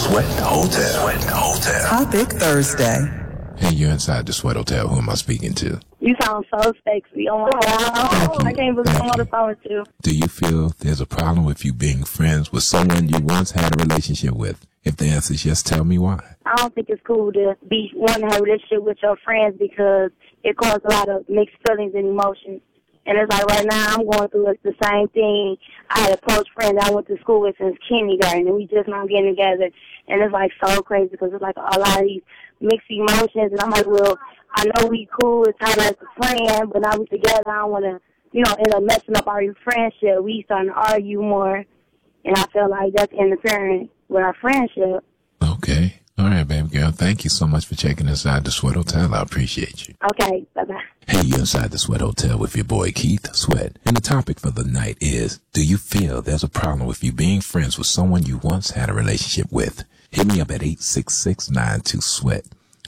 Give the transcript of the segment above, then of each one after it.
Sweat Hotel. Topic Thursday. Hey, you're inside the Sweat Hotel. Who am I speaking to? You sound so sexy. Oh, wow. I can't believe I'm on the phone with you. Do you feel there's a problem with you being friends with someone you once had a relationship with? If the answer is yes, tell me why. I don't think it's cool to be wanting to have a relationship with your friends because it causes a lot of mixed feelings and emotions. And it's like right now I'm going through the same thing. I had a close friend that I went to school with since kindergarten, and we just now getting together. And it's like so crazy because it's like a lot of these mixed emotions. And I'm like, well, I know we cool. It's time as a friend, but now we together. I don't want to, end up messing up our friendship. We starting to argue more, and I feel like that's interfering with our friendship. Okay. All right, baby girl. Thank you so much for checking inside the Sweat Hotel. I appreciate you. Okay. Bye-bye. Hey, you inside the Sweat Hotel with your boy Keith Sweat. And the topic for the night is, do you feel there's a problem with you being friends with someone you once had a relationship with? Hit me up at 866-92-SWEAT.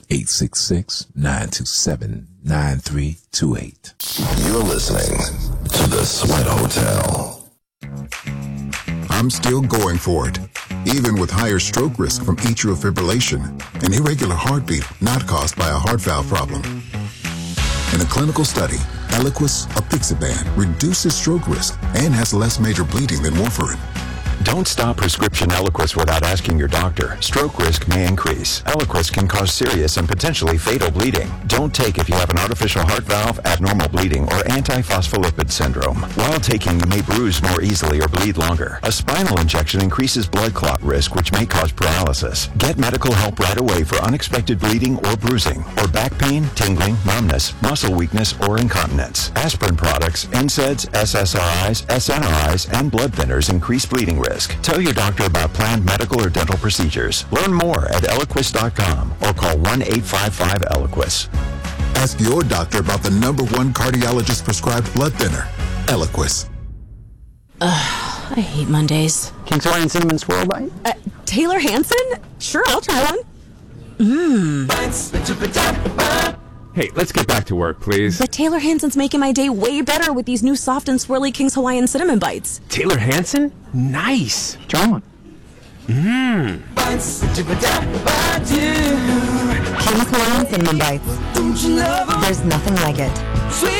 866-927-9328. You're listening to the Sweat Hotel. I'm still going for it, even with higher stroke risk from atrial fibrillation, an irregular heartbeat not caused by a heart valve problem. In a clinical study, Eliquis apixaban reduces stroke risk and has less major bleeding than warfarin. Don't stop prescription Eliquis without asking your doctor. Stroke risk may increase. Eliquis can cause serious and potentially fatal bleeding. Don't take if you have an artificial heart valve, abnormal bleeding, or antiphospholipid syndrome. While taking, you may bruise more easily or bleed longer. A spinal injection increases blood clot risk, which may cause paralysis. Get medical help right away for unexpected bleeding or bruising, or back pain, tingling, numbness, muscle weakness, or incontinence. Aspirin products, NSAIDs, SSRIs, SNRIs, and blood thinners increase bleeding risk. Tell your doctor about planned medical or dental procedures. Learn more at Eliquis.com or call 1-855-ELIQUIS. Ask your doctor about the #1 cardiologist prescribed blood thinner, Eliquis. I hate Mondays. King's Hawaiian Cinnamon Swirl Bite? Taylor Hanson? Sure, I'll try one. Hey, let's get back to work, please. But Taylor Hanson's making my day way better with these new soft and swirly King's Hawaiian Cinnamon Bites. Taylor Hanson? Nice. Try one. King's Hawaiian Cinnamon Bites. There's nothing like it.